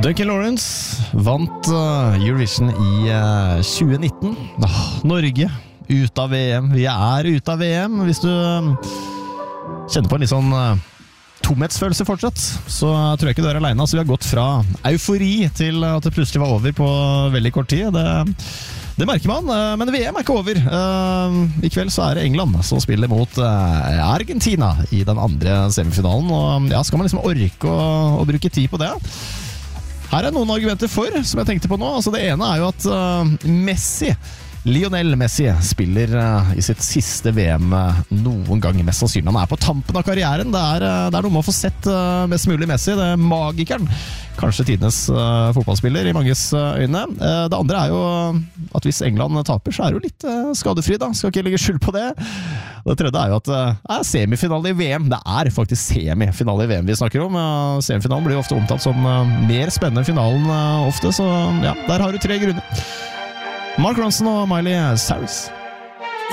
Duncan Lawrence vant Eurovision i 2019. Norge ut av VM. Vi er ute av VM. Hvis du kjenner på en litt sånn tomhetsfølelse fortsatt, så tror jeg ikke du er alene. Så vi har gått fra eufori til at det plutselig var over på veldig kort tid. Det merker man, men VM er ikke over. I kveld så er det England som spiller mot Argentina i den andre semifinalen. Og ja, skal man liksom orke å bruke tid på det? Her er noen argumenter for, som jeg tenkte på nå. Altså det ene er jo at Lionel Messi spiller i sitt siste VM noen gang, mest sannsynlig. Han er på tampen av karrieren. Det er noe med å få sett mest mulig Messi. Det er magikeren. Kanskje tidenes fotballspiller i manges øyne. Det andre er jo at hvis England taper, så er det jo litt skadefri da. Skal ikke legge skyld på det. Det tredje er jo at semifinale i VM. Det er faktisk semifinale i VM vi snakker om. Semifinalen blir jo ofte omtalt som mer spennende finalen ofte, så ja, der har du 3 grunner. Mark Ronson og Miley Cyrus.